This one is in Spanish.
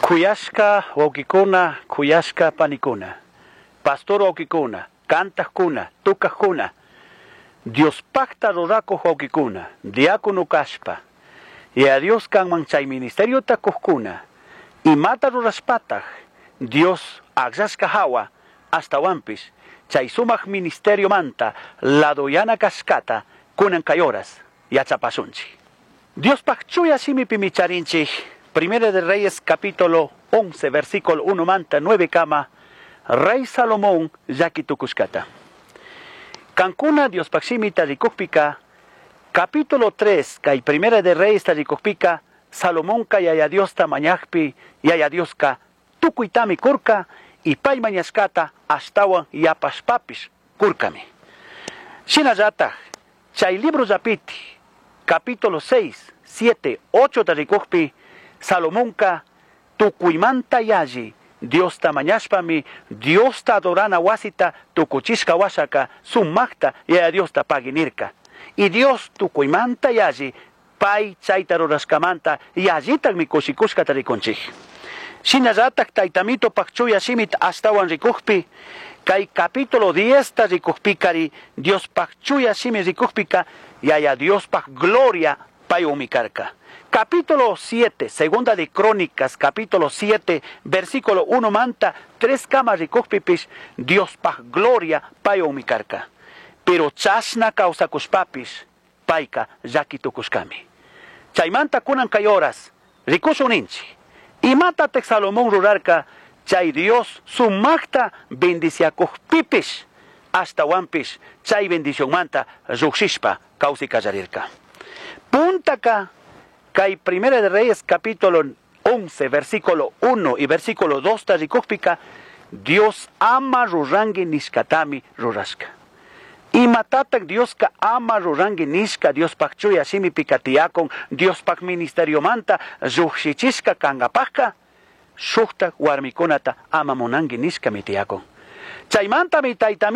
Kuyashka wawkikuna, kuyashka panikuna, pastor wawkikuna, cantajkuna, tukajkuna, Dios pacta rurakuj wawkikuna, diácono kashpa, y a Dios kanman chay ministerio takuhkuna, y mata rurashpataj, Dios agshashka hawa, hasta wampis, chay sumaq ministerio manta, la doyana kaskata, kunan kayoras, yachapasunchi. Dios pachchuya simi pimicharinchi, Primera de Reyes capítulo 11, versículo 1 manta 9 kama, Rey Salomón yakitukuskata. Cancuna Dios pachimi tarikukpika, capítulo 3, kay Primera de Reyes tarikukpika, Salomón ka yaya Dios tamañajpi, yaya Dios ka tukuitami kurka, y pay mañaskata astawan yapaspapis kurkami. Shinayata, chay libro zapiti, capítulo 6, 7, 8 tarikukpi, Salomón ka tukuimanta yaji, Dios tamañashpami, Dios ta adorana wasita, tukuchishka washaka, summakta, yaya Dios ta paginirka. Y Dios tukuimanta yaji, pay chaytaruraskamanta, yajitak mi kushikushka tarikunchik. Shinallatak taytamito pakchuya shimit astawan rikukpi, kay capítulo 10 tarikukpikari, Dios pakchuya shimi rikukpika, yaya Dios pak gloria payumikarka. Capítulo 7, segunda de Crónicas, capítulo 7, versículo 1 manta, 3 kamas rikukpipis, Dios pak gloria payumikarka. Pero chashna kausakuspapis, paika yakitukuskami. Chaymanta kunan kayoras, rikusuninchi. Y matatek Salomón rurarka, chay Dios sumacta bendiciakuspipis, hasta wampis, chay bendición manta, ruxishpa kausikallarirka. Puntaka, kay Primera de Reyes capítulo 11, versículo 1 y versículo 2 tarikukpika, Dios ama rurangi niskatami rurashka. Y matatak Dios ka ama rurangi niska, Dios pakchuya shimi pikatiakon, Dios pak ministerio manta, ruxichisca kangapaka, shukta warmikonata ama monangi niska mitiakon. Chaymanta mi